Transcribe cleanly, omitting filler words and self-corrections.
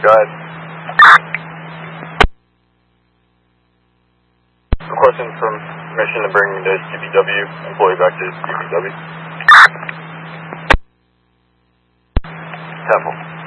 Go ahead. Requesting some permission to bring the CBW employee back to CBW. Temple.